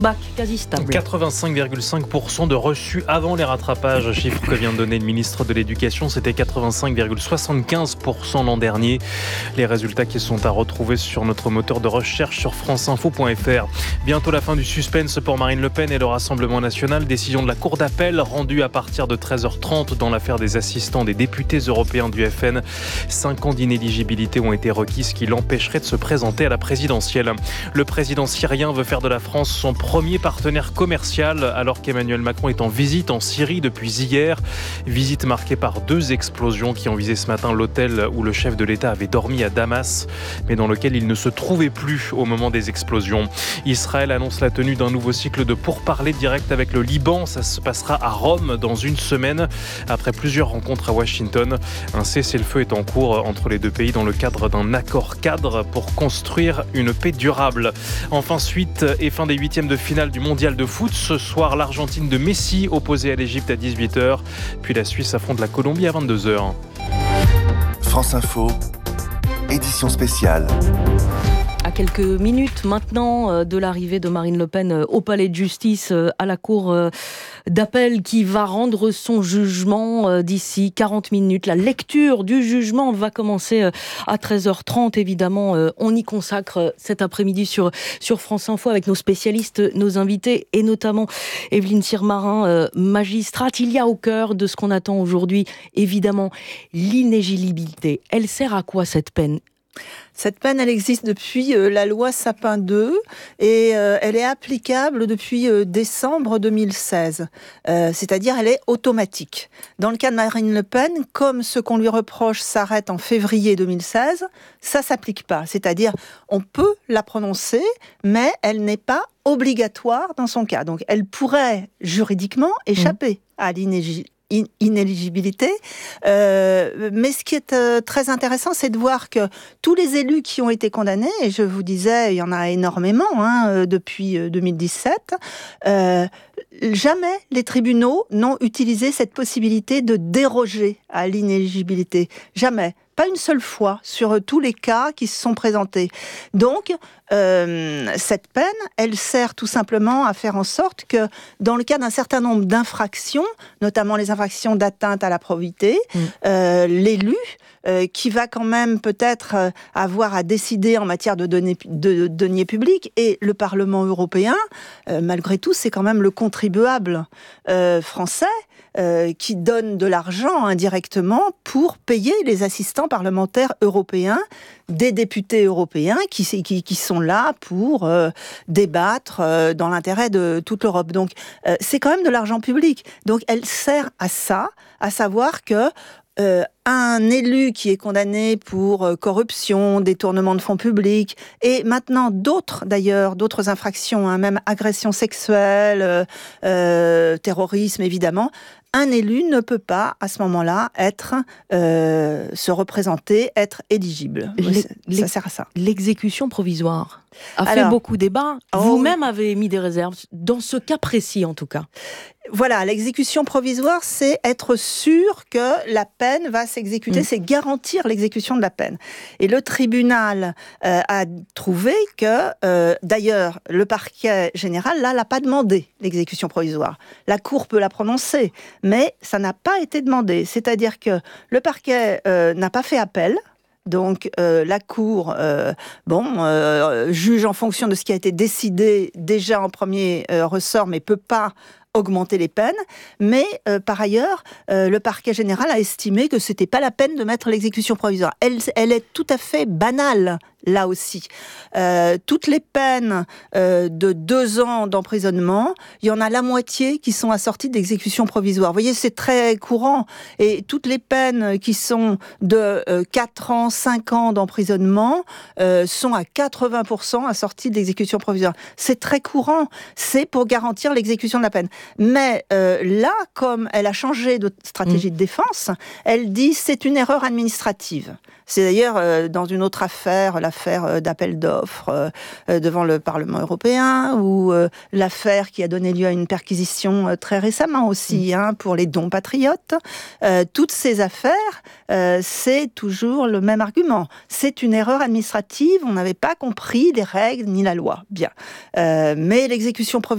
Bac quasi stable. 85,5% de reçus avant les rattrapages, chiffre que vient de donner le ministre de l'Éducation. C'était 85,75% l'an dernier. Les résultats qui sont à retrouver sur notre moteur de recherche sur franceinfo.fr. Bientôt la fin du suspense pour Marine Le Pen et le Rassemblement national. Décision de la Cour d'appel rendue à partir de 13h30 dans l'affaire des assistants des députés européens du FN. 5 ans d'inéligibilité ont été requis, ce qui l'empêcherait de se présenter à la présidentielle. Le président syrien veut faire de la France son premier partenaire commercial alors qu'Emmanuel Macron est en visite en Syrie depuis hier. Visite marquée par 2 explosions qui ont visé ce matin l'hôtel où le chef de l'État avait dormi à Damas, mais dans lequel il ne se trouvait plus au moment des explosions. Israël annonce la tenue d'un nouveau cycle de pourparlers directs avec le Liban. Ça se passera à Rome dans une semaine. Après plusieurs rencontres à Washington, un cessez-le-feu est en cours entre les deux pays dans le cadre d'un accord cadre pour construire une paix durable. Enfin, suite et fin des 8e de finale du mondial de foot. Ce soir, l'Argentine de Messi opposée à l'Égypte à 18h. Puis la Suisse affronte la Colombie à 22h. France Info, édition spéciale. À quelques minutes maintenant de l'arrivée de Marine Le Pen au palais de justice, à la cour d'appel qui va rendre son jugement d'ici 40 minutes. La lecture du jugement va commencer à 13h30. Évidemment, on y consacre cet après-midi sur France Info avec nos spécialistes, nos invités et notamment Evelyne Sirmarin, magistrate. Il y a au cœur de ce qu'on attend aujourd'hui, évidemment, l'inéligibilité. Elle sert à quoi cette peine ? Cette peine, elle existe depuis la loi Sapin 2 et elle est applicable depuis décembre 2016. C'est-à-dire, elle est automatique. Dans le cas de Marine Le Pen, comme ce qu'on lui reproche s'arrête en février 2016, ça s'applique pas. C'est-à-dire, on peut la prononcer, mais elle n'est pas obligatoire dans son cas. Donc, elle pourrait juridiquement échapper à inéligibilité. Mais ce qui est très intéressant, c'est de voir que tous les élus qui ont été condamnés, et je vous disais, il y en a énormément depuis 2017, jamais les tribunaux n'ont utilisé cette possibilité de déroger à l'inéligibilité. Jamais. Pas une seule fois sur tous les cas qui se sont présentés. Donc, cette peine, elle sert tout simplement à faire en sorte que, dans le cas d'un certain nombre d'infractions, notamment les infractions d'atteinte à la probité, l'élu, qui va quand même peut-être avoir à décider en matière de deniers publics, et le Parlement européen, malgré tout, c'est quand même le contribuable français, qui donne de l'argent indirectement pour payer les assistants parlementaires européens, des députés européens qui sont là pour débattre dans l'intérêt de toute l'Europe. Donc, c'est quand même de l'argent public. Donc, elle sert à ça, à savoir que un élu qui est condamné pour corruption, détournement de fonds publics, et maintenant d'autres infractions, même agression sexuelle, terrorisme évidemment, un élu ne peut pas, à ce moment-là, se représenter, être éligible. Ça sert à ça. L'exécution provisoire a fait beaucoup débat. Vous-même avez émis des réserves, dans ce cas précis en tout cas. Voilà, l'exécution provisoire, c'est être sûr que la peine va s'exécuter, c'est garantir l'exécution de la peine. Et le tribunal a trouvé que, d'ailleurs, le parquet général, là, l'a pas demandé, l'exécution provisoire. La Cour peut la prononcer, mais ça n'a pas été demandé. C'est-à-dire que le parquet n'a pas fait appel. Donc la Cour juge en fonction de ce qui a été décidé déjà en premier ressort, mais peut pas augmenter les peines, mais par ailleurs, le parquet général a estimé que c'était pas la peine de mettre l'exécution provisoire. Elle est tout à fait banale, là aussi. Toutes les peines de 2 ans d'emprisonnement, il y en a la moitié qui sont assorties d'exécution provisoire. Vous voyez, c'est très courant. Et toutes les peines qui sont de 4 ans, 5 ans d'emprisonnement sont à 80% assorties d'exécution provisoire. C'est très courant. C'est pour garantir l'exécution de la peine. Mais là, comme elle a changé de stratégie de défense, elle dit c'est une erreur administrative. C'est d'ailleurs dans une autre affaire, l'affaire d'appel d'offres devant le Parlement européen, ou l'affaire qui a donné lieu à une perquisition très récemment aussi, pour les dons patriotes. Toutes ces affaires, c'est toujours le même argument. C'est une erreur administrative, on n'avait pas compris les règles ni la loi. Bien. Mais l'exécution provisoire